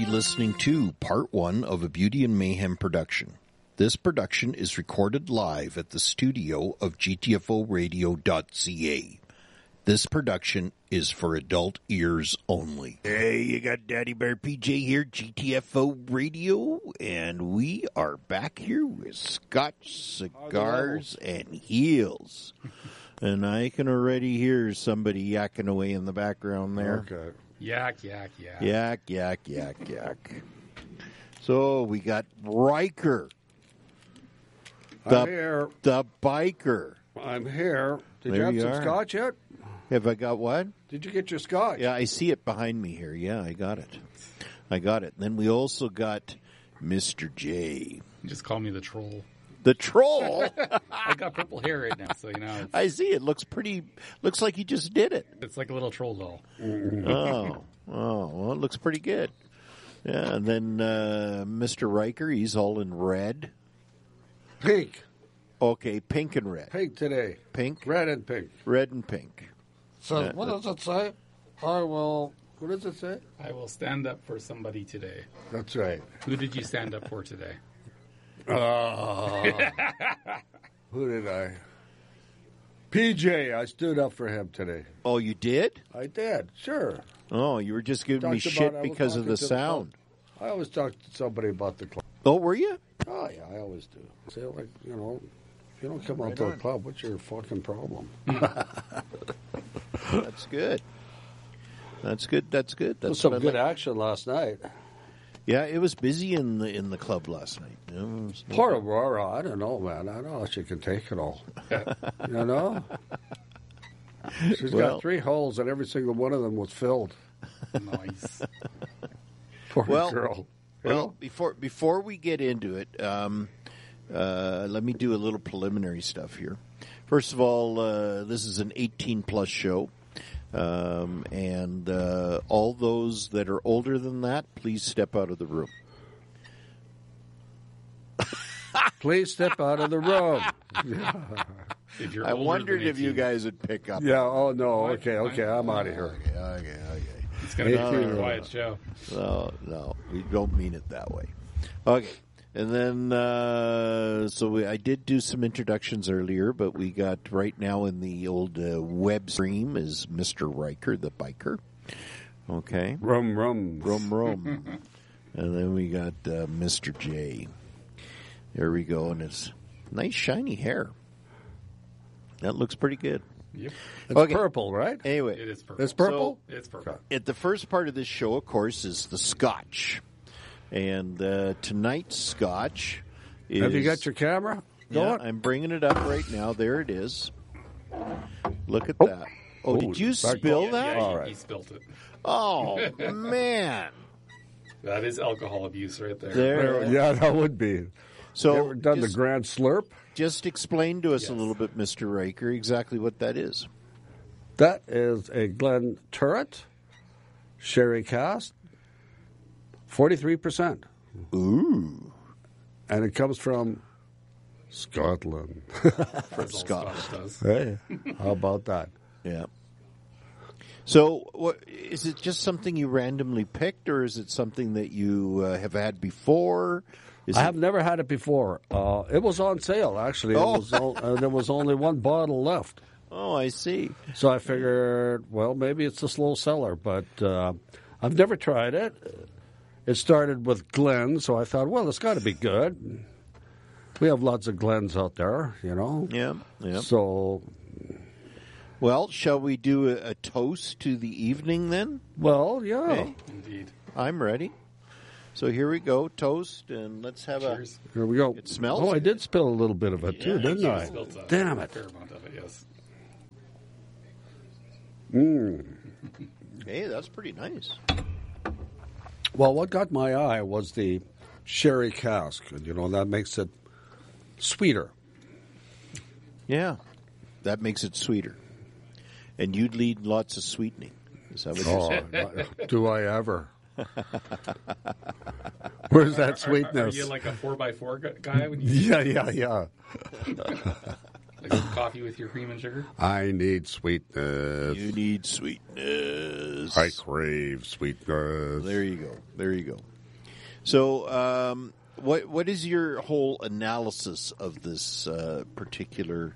listening to part one of a Beauty and Mayhem production. This production is recorded live at the studio of GTFOradio.ca. This production is for adult ears only. Hey, you got Daddy Bear PJ here, GTFO Radio, and we are back here with Scotch, cigars, and heels. And I can already hear somebody yakking away in the background there. Okay. Yak, yak, yak. Yak, yak, yak, yak. So we got Riker. I'm here. The biker. I'm here. Did you There have you some are. scotch yet? Have I got what? Did you get your scotch? Yeah, I see it behind me here. Yeah, I got it. Then we also got Mr. J. Just call me the troll. The troll? I got purple hair right now, so you know I see. It looks pretty. Looks like you just did it. it's like a little troll doll. Oh, well, it looks pretty good. Yeah, and then Mr. Riker, he's all in red. Pink. Okay, pink and red. Pink today. Pink, Red and pink. red and pink. So Yeah. what does it say? I will. What does it say? I will stand up for somebody today. That's right. Who did you stand up for today? Who did I? PJ. I stood up for him today. Oh, you did? I did. Sure. Oh, you were just giving me Talked shit about- I was because of talking the to the sound. I always talk to somebody about the club. Oh, were you? Oh yeah, I always do. Say like, you know, if you don't come out to a club, what's your fucking problem? That's good. That's good. That's good. There was That's some what I good like. action last night. Yeah, it was busy in the club last night. It was no Poor problem. Aurora, I don't know, man. I don't know if she can take it all. You know? She's Well- got 3 holes, and every single one of them was filled. Nice. Poor Well- girl. Well, before we get into it, let me do a little preliminary stuff here. First of all, this is an 18-plus show, and all those that are older than that, please step out of the room. Please step out of the room. If you're I older wondered than if you 18, guys would pick up. Yeah, oh, no. What? Okay, I'm out of here. Okay. it's going to be a pretty 18. quiet show. No, we don't mean it that way. Okay, and then I did do some introductions earlier, but we got right now in the old web stream is Mr. Riker, the biker. Okay, Rum. rum, and then we got Mr. J. There we go, and it's nice shiny hair. That looks pretty good. Yep. It's Okay. purple, right? Anyway, It is purple. It's purple? It's purple. at the first part of this show, of course, is the Scotch. And tonight's Scotch is... Have you got your camera Yeah, going? I'm bringing it up right now. There it is. Look at that. Oh, did you back- spill Yeah, that? yeah, All he, right. he spilt it. Oh, man. That is alcohol abuse right there. There. Yeah, that would be. So Ever done the just, Grand Slurp? just explain to us a Yes. little bit, Mr. Riker, exactly what that is. That is a Glen Turret sherry cask, 43%. Ooh. And it comes from Scotland. That's all Scotch. Scotch does. Hey, how about that? Yeah. So, what is it? Just something you randomly picked, or is it something that you have had before? Is I it- have never had it before. It was on sale, actually. Oh. There was only one bottle left. Oh, I see. So I figured, well, maybe it's a slow seller, but I've never tried it. It started with Glen, so I thought, well, it's got to be good. We have lots of Glens out there, you know. Yeah. Yeah. So, Well, shall we do a toast to the evening then? well, yeah. Okay. Indeed. I'm ready. So here we go, toast, and let's have Cheers. Here we go. It smells Oh, I good. did spill a little bit of it, too, Yeah, didn't You I? spilt a Damn it. fair amount of it, yes. Hey, that's pretty nice. Well, what got my eye was the sherry cask. You know, that makes it sweeter. Yeah, that makes it sweeter. And you'd need lots of sweetening. Is that what you're saying? Oh, do I ever? Where's that Are sweetness? you like a 4x4 guy when you Yeah. like coffee with your cream and sugar? I need sweetness. You need sweetness. I crave sweetness. There you go. There you go. So, what is your whole analysis of this particular?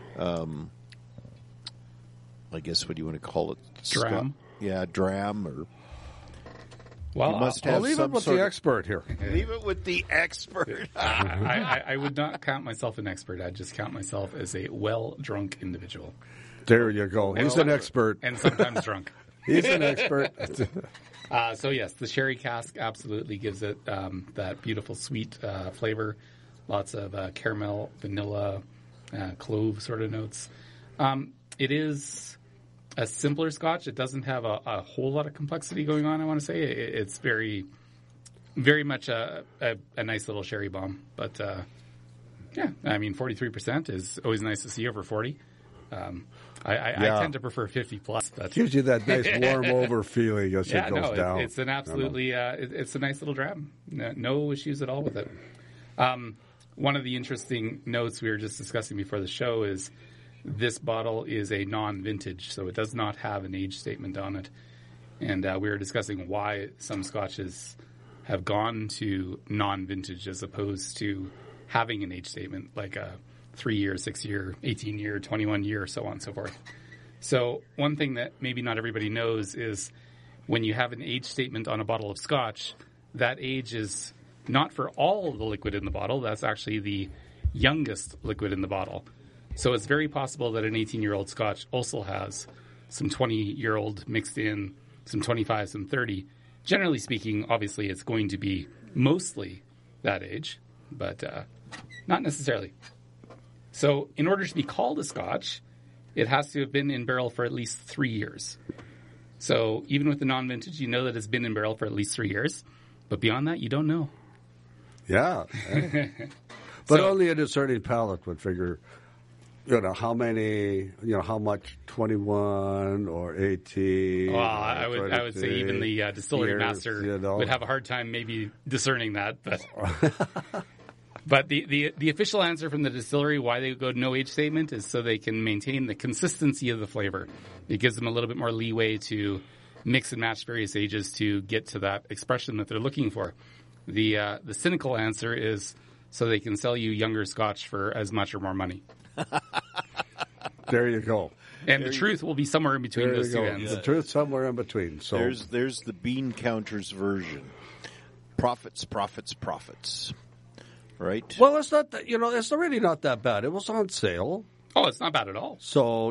I guess what do you want to call it? Dram. Dram or. Well, You must have I'll leave some it with sort the of- expert here. Leave it with the expert. I would not count myself an expert. I'd just count myself as a well-drunk individual. There you go. He's an expert. And sometimes drunk. He's an expert. So yes, the sherry cask absolutely gives it that beautiful sweet flavor. Lots of caramel, vanilla, clove sort of notes. It is a simpler Scotch. It doesn't have a whole lot of complexity going on, I want to say. It's very, very much a nice little sherry bomb. But, yeah, I mean, 43% is always nice to see over 40. I tend to prefer 50 plus. But Gives you that nice warm over feeling as it goes down. It's an absolutely, it's a nice little dram. No issues at all with it. One of the interesting notes we were just discussing before the show is this bottle is a non-vintage, so it does not have an age statement on it. And we were discussing why some scotches have gone to non-vintage as opposed to having an age statement, like a 3-year, 6-year, 18-year, 21-year, so on and so forth. So one thing that maybe not everybody knows is when you have an age statement on a bottle of scotch, that age is not for all of the liquid in the bottle. That's actually the youngest liquid in the bottle. So it's very possible that an 18-year-old scotch also has some 20-year-old mixed in, some 25, some 30. Generally speaking, obviously, it's going to be mostly that age, but not necessarily. So in order to be called a scotch, it has to have been in barrel for at least 3 years. So even with the non-vintage, you know that it's been in barrel for at least 3 years. But beyond that, you don't know. Yeah. But only a discerning palate would figure, how many, how much 21 or 18. Well, I would say even the distillery years, master would have a hard time maybe discerning that. But the official answer from the distillery why they go to no age statement is so they can maintain the consistency of the flavor. It gives them a little bit more leeway to mix and match various ages to get to that expression that they're looking for. The cynical answer is so they can sell you younger scotch for as much or more money. There you go. And the truth will be somewhere in between those two ends. The truth somewhere in between. So There's the bean counters version. Profits, profits, profits. Right? well, it's not that, it's really not that bad. It was on sale. Oh, it's not bad at all. So,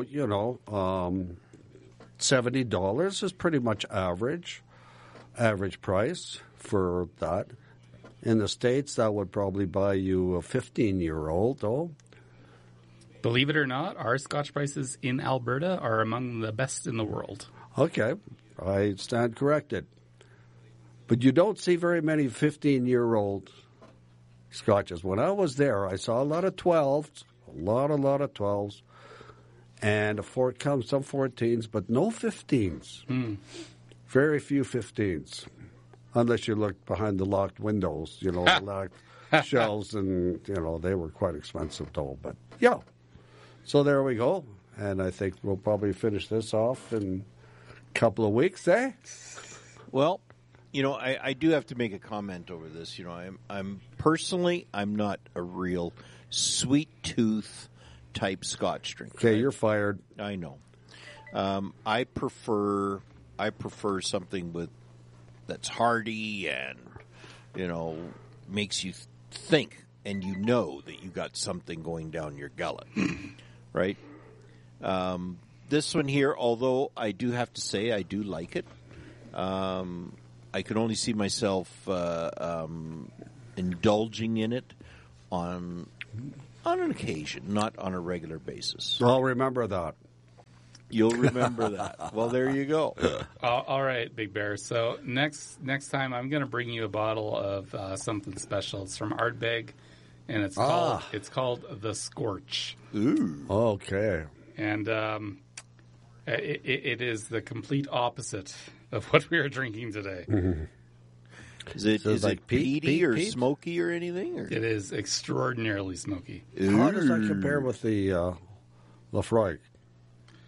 $70 is pretty much average price for that. In the States, that would probably buy you a 15-year-old, though. Believe it or not, our scotch prices in Alberta are among the best in the world. Okay, I stand corrected. But you don't see very many 15-year-old scotches. When I was there, I saw a lot of 12s, a lot of 12s, and some 14s, but no 15s. Very few 15s, unless you look behind the locked windows, the locked shelves, and, they were quite expensive, though. But, yeah. So there we go. And I think we'll probably finish this off in a couple of weeks, eh? Well, I do have to make a comment over this. I'm personally, I'm not a real sweet tooth type Scotch drinker. Okay, you're fired. I know. I prefer something that's hearty and makes you think, and that you got something going down your gullet, right? This one here, although I do have to say I do like it. I can only see myself indulging in it on an occasion, not on a regular basis. I'll remember that. You'll remember that. Well, there you go. All right, Big Bear. So next time, I'm going to bring you a bottle of something special. It's from Ardbeg, and it's called the Scorch. Ooh. Okay. And it is the complete opposite of what we are drinking today. Mm-hmm. Is like it peaty or peat? smoky or anything? Or? It is extraordinarily smoky. How does that compare with the Lafroig?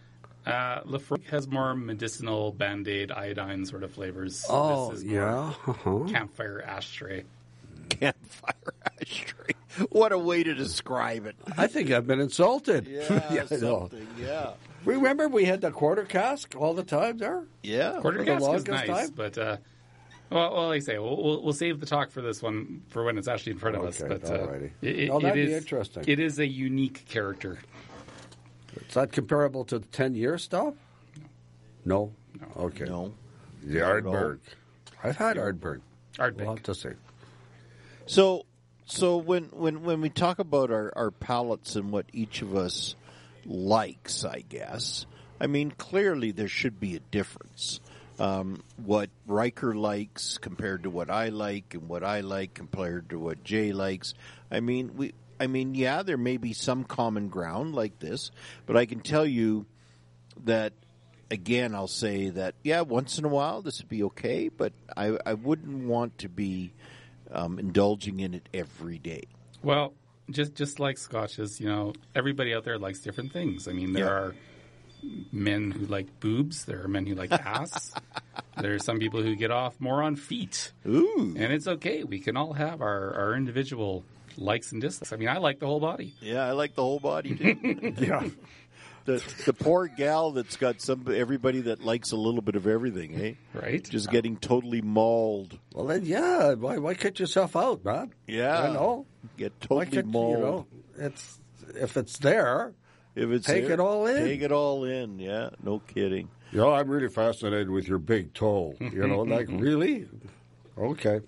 Lafroig has more medicinal Band-Aid, iodine sort of flavors. Oh, this is more yeah. Uh-huh. campfire ashtray. Campfire ashtray. What a way to describe it. I think I've been insulted. Yeah, I know. something, yeah. Remember we had the quarter cask all the time there? Yeah. Quarter For the cask is longest nice, time? but well, like I say, we'll save the talk for this one for when it's actually in front of us. Okay, But alrighty. it Oh, that'd be is interesting. It is a unique character. Is that comparable to the 10-year stuff? No. Okay. No. The Not at all. Ardbeg. I've had Ardbeg. Ardbeg. We'll have to see. So when we talk about our palates and what each of us likes, I guess, I mean, clearly there should be a difference. What Riker likes compared to what I like, and what I like compared to what Jay likes. I mean, yeah, there may be some common ground like this, but I can tell you that, again, I'll say that, yeah, once in a while this would be okay, but I wouldn't want to be indulging in it every day. Well, just like scotches, everybody out there likes different things. I mean, there are men who like boobs. There are men who like ass. There are some people who get off more on feet. Ooh. And it's okay. We can all have our individual likes and dislikes. I mean, I like the whole body. Yeah, I like the whole body, too. Yeah. The poor gal that's got everybody that likes a little bit of everything, eh? Right? Just getting totally mauled. Well, then, yeah. Why cut yourself out, man? Yeah. I know. Get Why totally cut, mauled. if it's there, If it's take there, it all in. Take it all in, yeah. No kidding. I'm really fascinated with your big toe. Like, really? Okay.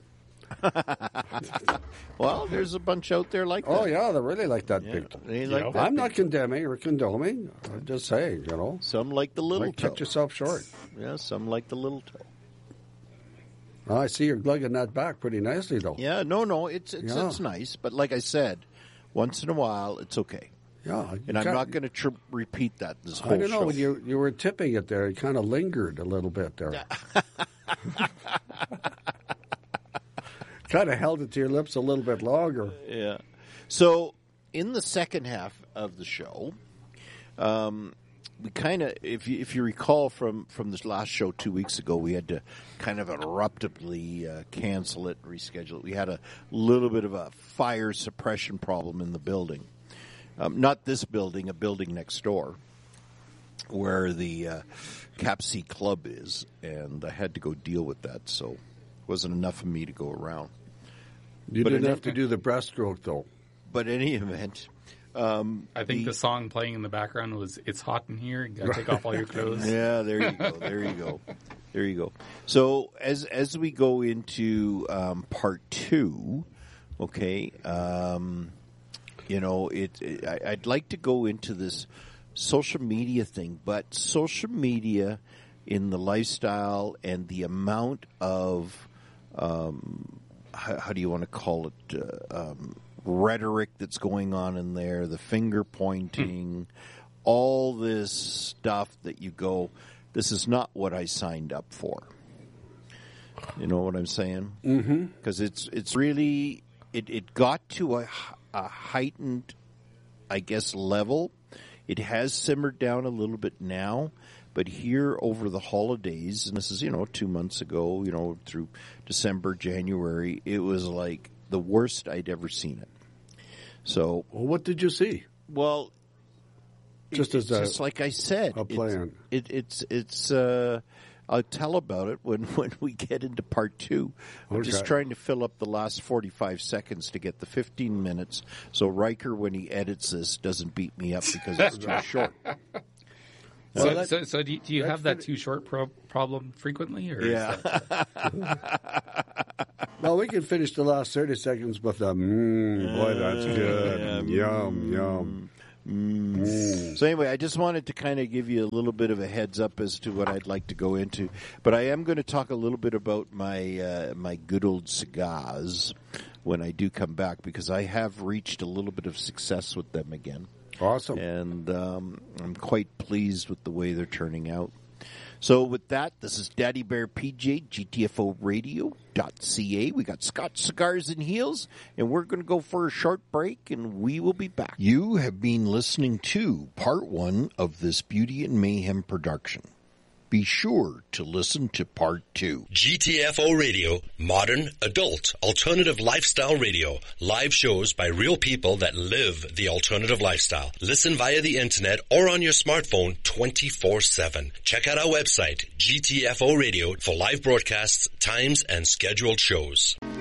Well, there's a bunch out there like that. Oh, yeah, they really like that big toe. They like that I'm big- not condemning or condoning. I'm just saying, Some like the little Like, toe. cut yourself short. Yeah, some like the little toe. Oh, I see you're lugging that back pretty nicely, though. Yeah, no, it's nice. But like I said, once in a while, it's okay. Yeah. And I'm not going to repeat that this whole I don't know. show. When you were tipping it there, it kind of lingered a little bit there. Kind of held it to your lips a little bit longer. Yeah. So in the second half of the show, we kind of, if you recall from this last show 2 weeks ago, we had to kind of abruptly cancel it, reschedule it. We had a little bit of a fire suppression problem in the building. Not this building, a building next door, where the Cap C Club is, and I had to go deal with that, so it wasn't enough of me to go around. You But didn't in- have to do the breaststroke, though. But in any event, I think the song playing in the background was "It's Hot in Here." You gotta take off all your clothes. yeah, there you go, there you go, there you go. So as we go into part two, okay, I'd like to go into this social media thing, but social media in the lifestyle and the amount of how do you want to call it, rhetoric that's going on in there, the finger pointing, all this stuff that you go, this is not what I signed up for. You know what I'm saying? Mm-hmm. Because it's really, it got to a heightened, I guess, level. It has simmered down a little bit now. But here over the holidays, and this is, 2 months ago, through December, January, it was like the worst I'd ever seen it. So, Well, what did you see? well, Just it's as just like I said, a plan. It's I'll tell about it when we get into part two. I'm just Okay. trying to fill up the last 45 seconds to get the 15 minutes, so Riker, when he edits this, doesn't beat me up because it's too short. Well, So do you have that too short problem frequently? Or is Yeah. Well, we can finish the last 30 seconds with a boy, that's good. Yum, yum. So anyway, I just wanted to kind of give you a little bit of a heads up as to what I'd like to go into. But I am going to talk a little bit about my my good old cigars when I do come back, because I have reached a little bit of success with them again. Awesome. And I'm quite pleased with the way they're turning out. So with that, this is Daddy Bear PJ, GTFOradio.ca. We got Scott Cigars and Heels, and we're going to go for a short break, and we will be back. You have been listening to part 1 of this Beauty and Mayhem production. Be sure to listen to part 2. GTFO Radio, modern, adult, alternative lifestyle radio. Live shows by real people that live the alternative lifestyle. Listen via the internet or on your smartphone 24/7. Check out our website, GTFO Radio, for live broadcasts, times, and scheduled shows.